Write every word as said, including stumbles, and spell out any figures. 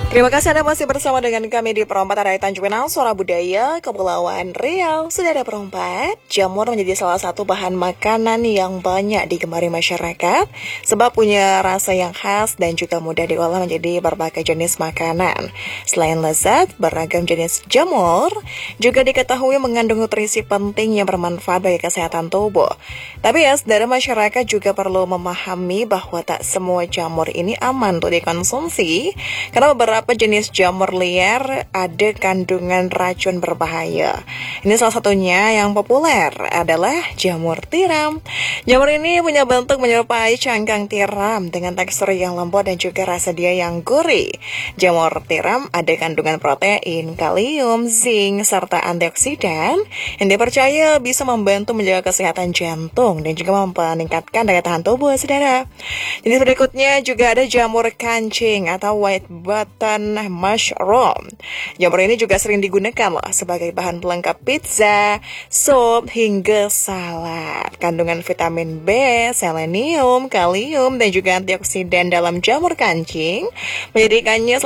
Terima kasih Anda masih bersama dengan kami di Perompak dari Tanjung Pinang, Suara Budaya, Kepulauan Riau. Sudah ada Perompak, jamur menjadi salah satu bahan makanan yang banyak digemari masyarakat sebab punya rasa yang khas dan juga mudah diolah menjadi berbagai jenis makanan. Selain lezat, beragam jenis jamur juga diketahui mengandung nutrisi penting yang bermanfaat bagi kesehatan tubuh. Tapi ya, saudara, masyarakat juga perlu memahami bahwa tak semua jamur ini aman untuk dikonsumsi karena beberapa Beberapa jenis jamur liar ada kandungan racun berbahaya. Ini salah satunya yang populer adalah jamur tiram. Jamur ini punya bentuk menyerupai cangkang tiram dengan tekstur yang lembut dan juga rasa dia yang gurih. Jamur tiram ada kandungan protein, kalium, zinc, serta antioksidan yang dipercaya bisa membantu menjaga kesehatan jantung dan juga meningkatkan daya tahan tubuh, saudara. Jenis berikutnya juga ada jamur kancing atau white button mushroom. Jamur ini juga sering digunakan loh sebagai bahan pelengkap pizza, sup, hingga salad. Kandungan vitamin B, selenium, kalium, dan juga antioksidan dalam jamur kancing menjadikannya